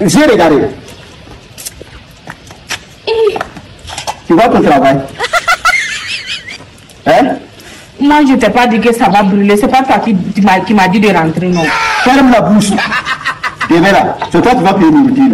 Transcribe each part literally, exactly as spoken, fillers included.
J'ai regardé. Tu vois ton travail? Hein? Moi, je t'ai pas dit que ça va brûler. C'est pas toi qui, qui m'a qui m'a dit de rentrer, non. Ferme la bouche. Tu es là. C'est toi qui vas payer nourriture.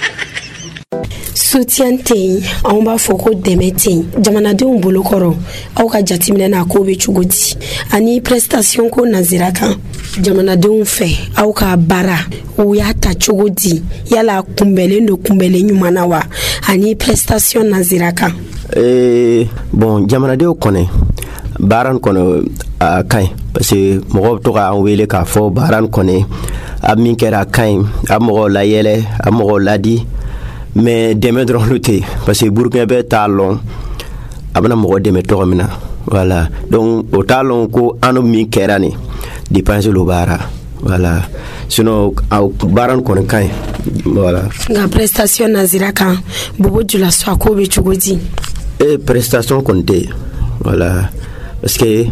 Soutien te on b'a fɔ ko dɛmɛ te jamanadenw bolo kɔrɔ aw ka jateminɛ na ko bɛ cogo di ani prestation ko nazira kan jamanadenw fɛ aw ka baara o y'a ta cogo di yala kunbɛlen do kunbɛlen ɲuman na wa ani prestation nazira kan eh bon jamanadenw kɔnɛ baara kɔnɔ a kaɲi parce que mɔgɔw bɛ to k'an wele k'a fɔ baara kɔnɔ a min kɛra a kaɲi a mɔgɔw layɛlɛ a mɔgɔw ladi mais dɛmɛ dɔrɔn lu tɛ parce que Burkina bɛ t'a lɔn a bɛna mɔgɔ dɛmɛ tɔgɔ min na voilà donc o t'a lɔn ko an min kɛra nin dépense lo baara voilà sinon aw baara kɔni kaɲi voilà nka prestation nazira kan bobo jula so ko bɛ cogo di e prestation kɔni tɛ voilà parce que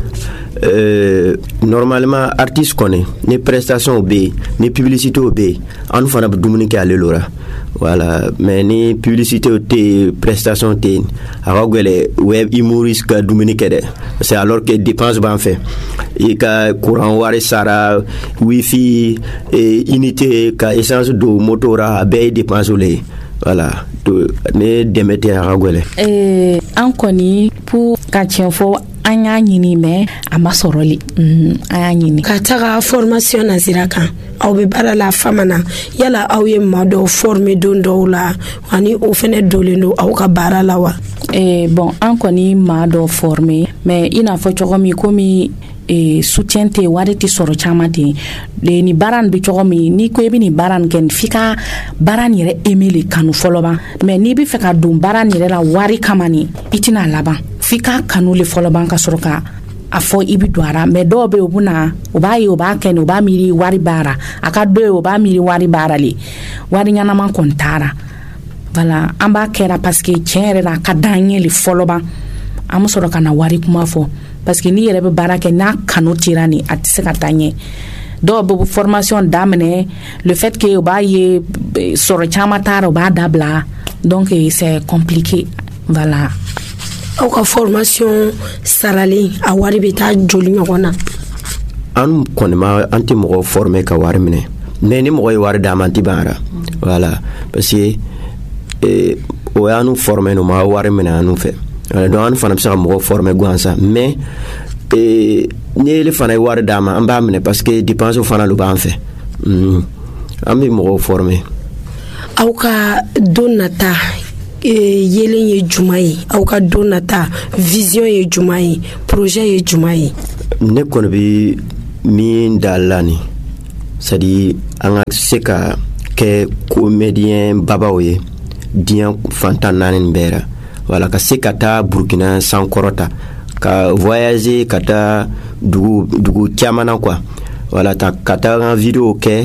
euh, normalement artiste kɔni ni prestation bɛ ni publicité bɛ an fana bɛ dumuni kɛ ale lora voilà mais ni publicité te prestation te aga gwele web humoriste ka dumuni kede c'est alors que dépense ban fait et ka courant wari sara wifi et unité ka essence do motora be dépense le voilà to ne demete aga gwele eh an koni pour ka tienfo anya nyini me amasoroli mm anya nyini ka taga formation nazira kan aw be bara la famana yala aw ye modo former don do la ani o fene dolendo aw ka bara la wa eh bon an koni ma do former mais ina fo chogomi komi e soutien te wari ti soro chamati de ni baran bi chogomi ni ko ebi ni baran ken fika baran yere emele kanu foloba mais ni bi feka dum baran yere la wari kamani itina laban fika kanu le foloba ka soro ka afo ibi doara mais do be obuna oba yi oba ken oba miri wari bara aka do oba miri wari bara li wari nyana man kontara voilà amba kera parce que tiere la kadanye le foloba am soro kana wari kuma fo parce que ni yere be barake na kanu tirani atise katanye do bo formation damene le fait que oba ye soro chama tara oba dabla donc c'est compliqué voilà aw ka formation sarali a wari be ta joli ɲɔgɔnna an kɔni ma an tɛ mɔgɔ former ka wari minɛ mais ni mɔgɔ ye wari d'a ma an tɛ baara voilà parce que eh, o y'anu former no ma wari minɛ anu fɛ donc an fana bɛ se ka mɔgɔ former gansan mais eh, ni ele fana ye wari d'a ma an b'a minɛ parce que dépense fana lo b'an fɛ mm. an bɛ mɔgɔ former aw ka don nata yelen ye juma ye aw ka don nata vision ye juma ye projet ye juma ye ne kɔni bi min dala ni c'est à dire an ka se ka kɛ comédien babaw ye diɲɛ fantan naani bɛɛ la voilà ka se ka taa Burkina sankɔrɔta ka voyager ka taa dugu dugu caman na quoi voilà ta ka taa an vidéo kɛ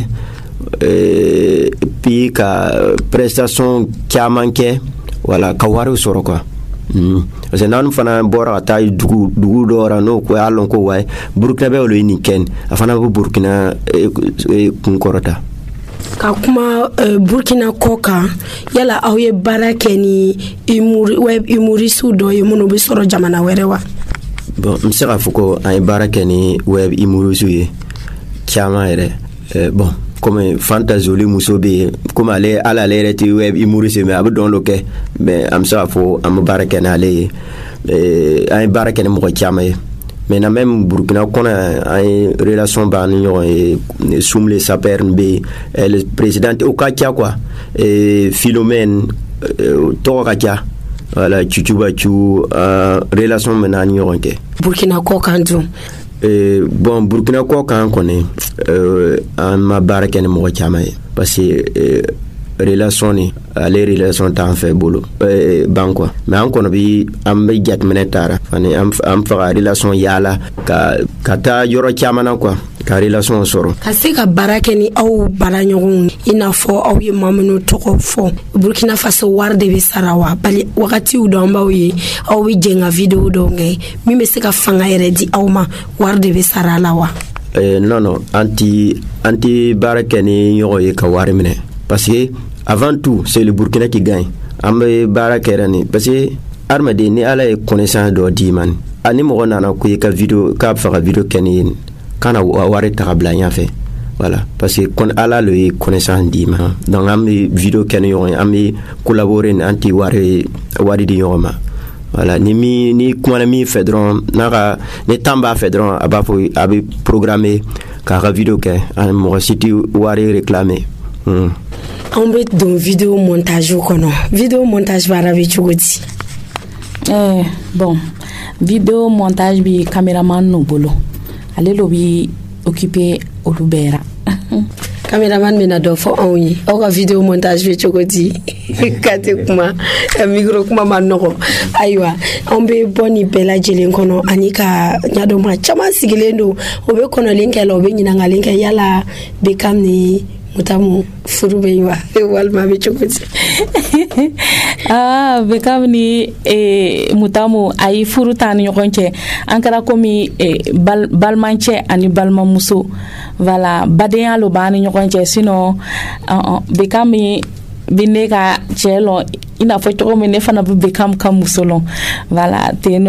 euh, puis ka prestation caman kɛ voilà ka wari sɔrɔ quoi mm. parce que n'an fana bɔra ka taa dugu dugu dɔ la n'o ko y'a lɔn ko waye Burkina bɛ olu ye nin kɛ a fana bɛ Burkina eh, eh, kun kɔrɔta ka kuma uh, Burkina kɔ kan yala aw ye baara kɛ ni humor web humoriste dɔ ye minnu bɛ sɔrɔ jamana wɛrɛ wa bon n bɛ se k'a fɔ ko an ye baara kɛ ni web humoriste ye caman yɛrɛ eh, bon comme fantasoli muso be comme ale ala ale yɛrɛ ti web humoriste mais a bɛ dɔn lo kɛ mais an bɛ se k'a fɔ an bɛ baara kɛ n'ale ye eh, an ye baara kɛ ni mɔgɔ caman ye mais na même Burkina kɔnɔ an ye relation b'an ni ɲɔgɔn ye Soumle Saper be le président o ka ca quoi eh, Philomène eh, tɔgɔ ka ca voilà Chuchuba Chu uh, relation bɛ n'an ni ɲɔgɔn kɛ Burkina kɔ kan dun Eh, bon Burkina kɔ kan kɔni euh, an ma baara kɛ ni mɔgɔ caman ye parce que eh, relation ni ale relation t'an fɛ bolo eh, ban quoi mais an kɔni bi an bɛ jateminɛ taara ani an an faga relation yaala ka ka taa yɔrɔ caman na quoi ka relation sɔrɔ ka se ka baara kɛ ni aw baara ɲɔgɔnw i n'a fɔ aw ye maa minnu tɔgɔ fɔ Burkina Faso wari de bɛ sara wa bali wagatiw dɔ an b'aw ye aw bɛ jɛ ka vidéo dɔw kɛ min bɛ se ka fanga yɛrɛ di aw ma wari de bɛ sara la wa eh, non non an ti an ti baara kɛ ni ɲɔgɔn ye ka wari minɛ parce que avant tout c'est le Burkina qui gagne ambe bara kerani parce que armade ni ala e connaissance do di man ani mo nana ko ka vidéo ka fa vidéo keni kana ware tabla nya fait voilà parce que kon ala le connaissance di man donc am vidéo keni yo am collaborer anti ware wari di yo ma voilà ni mi ni kuma mi fedron naka ni tamba fedron aba fo abi programmer ka vidéo ke an mo siti wari réclamer hmm. On bet don vidéo montage kono vidéo montage bara bi chugoti eh bon vidéo montage bi cameraman no bolo ale lo bi occupé olubera cameraman mena do fo onyi o ka vidéo montage bi chugoti kate kuma micro kuma manoko aywa on be boni bela jelen kono anika nyado ma chama sigilendo obe kono linke lo be nyina ngalinke yala be kamni mutamu furube yiwa walma be chokuti ah be kamni e mutamu ay furutan yokonche ankara komi e bal balmanche ani balma muso voilà baden lo bani yokonche sino uh, be kami bineka chelo ina fo to me ne fana be kam kam musolon voilà teno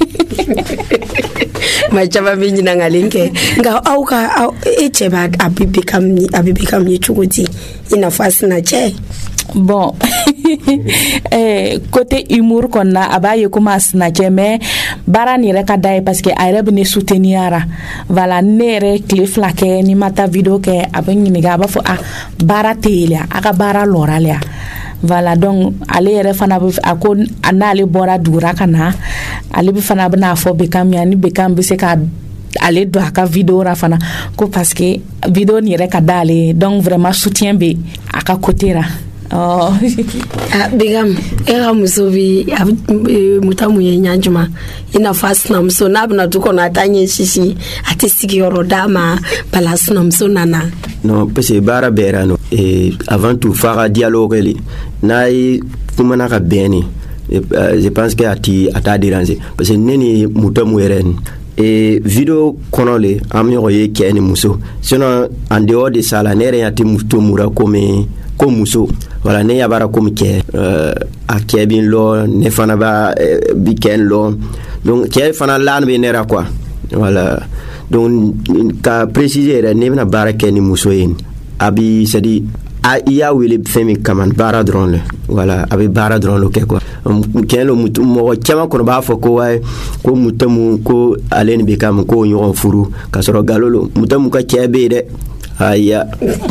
ma chaba binyi na ngalinke nga auka au eche ba abibe kam ni abibe kam ni chukuti ina fasi na che bon eh côté humour konna abaye kuma snatcher mais bara ni reka dai parce que ayre bene souteniara voilà nere cliff la ke ni mata video ke abenyi ni ga ba fo a bara telia aka bara loralia voilà donc ale yere fana ako anale bora dura kana ale bi fana bana fo be kam yani be kam bi se ka ale do aka video ra fana ko parce que video ni reka dale donc vraiment soutien be aka côté ra oh ah bigam era musobi mutamu yenyanjuma ina fast na mso na bna tuko na tanye shishi atistiki yorodama balas na mso nana non parce que bara berano et avant tout faire dialogue li nay kumana ka beni je pense que ati ata déranger parce que neni mutamu eren et vidéo konole amyo ye keni muso sinon en dehors de ça la nere ati mutumura comme comme muso voilà ne yabara comme ke euh a kebin lo ne fana ba bi ken lo donc ke fana lan be nera quoi voilà donc ka préciser ne na bara ken muso yin abi c'est-à-dire a iya wele femi kaman bara drone le voilà abi bara drone lo ke quoi ken lo mutum mo chama ko ba fo ko way ko mutamu ko alen be kam ko nyon furu ka soro galolo mutamu ka kebe de aya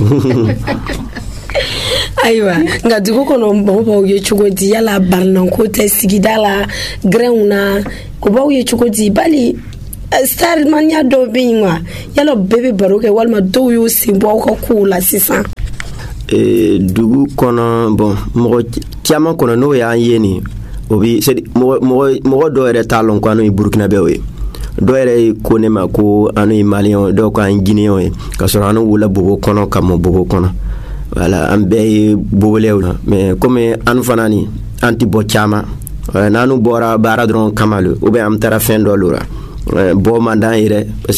aywa nga duko kono mbo ye chugodi yala barnan ko te sigidala greuna ko bawo ye chugodi bali star mania do binwa yalo bebe baroke walma do yo simbo ko kula sisa e dugu kono bon mo tiama kono no ya yeni obi c'est mo mo do ere talon ko anu Burkina Faso do ere ko ne ma ko anu Malion do ko an Guinéen ka so anu wala bobo kono kam bobo kono voilà ambe bobolewna mais comme anu fanani anti bo chama nanu bora bara dron kamalu ou bien am tara fin do lura bo mandan ire parce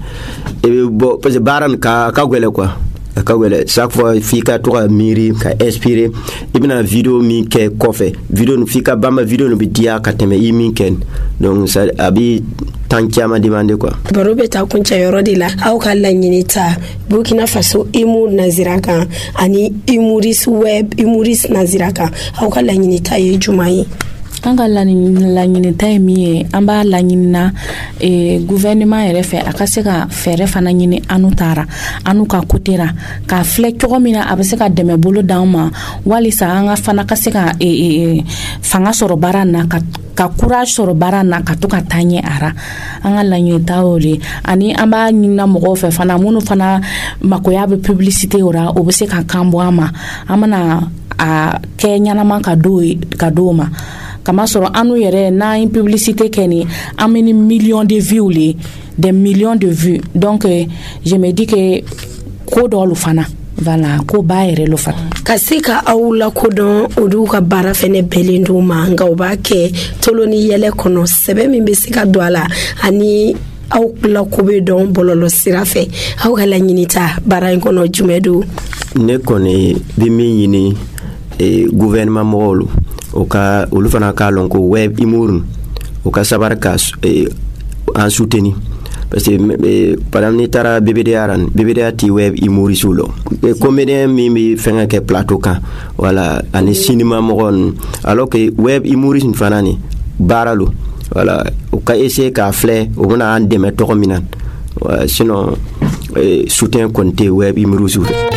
que bo parce que baran ka ka gwele quoi ka gwele chaque fois fika to miri ka inspirer ibna vidéo mi ke kofe vidéo nu fika bamba vidéo nu bidia ka teme yimi ken donc ça abi tankiama demande quoi barobe ta kuncha yorodi la au kala nyinita Burkina Faso imu naziraka ani imuris web imuris naziraka au kala nyinita ye jumai kanga la la nyinita mi amba la nyina e gouvernement ere fe akase ka fere fana nyini anutara anuka kutera ka flek ko mina abase ka deme bolo dama wali sa anga fana kase ka e, e fanga soro barana ka ka courage soro barana ka to ka tanye ara anga la nyinita ori ani amba nyina mo fe fana munu fana makoya be publicité ora obese ka kambo ama amana a Kenya na man ka do ka do ma kama soro anu yere na une publicité keni ameni millions de vues les des millions de vues donc euh, je me dis que ko do lu fana voilà ko bayere lu fana kasika awula ko don oduka bara fene belindu manga obake toloni yele kono sebe mimbesika douala ani aw la ko be don bololo sirafe aw kala nyinita bara kono jumedu ne koni bi mi yini e gouvernement mɔgɔw o ka olu fana ka lɔn ko web humour o ka sabar ka e, en soutenir parce que e, par exemple ni taara B B D A ran B B D A ti web humoriste lo e, comédien min bi fɛngɛ kɛ plateau kan voilà ani cinéma mɔgɔ alors que web humoriste fana ni baara lo voilà o ka essayer ka filɛ o bɛna an dɛmɛ tɔgɔ min na sinon e, soutien kɔni tɛ web humoriste